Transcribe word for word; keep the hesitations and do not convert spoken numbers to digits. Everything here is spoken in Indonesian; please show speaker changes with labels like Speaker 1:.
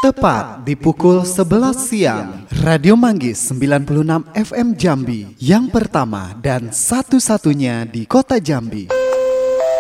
Speaker 1: Tepat di pukul sebelas siang, Radio Manggis sembilan puluh enam F M Jambi, yang pertama dan satu-satunya di kota Jambi.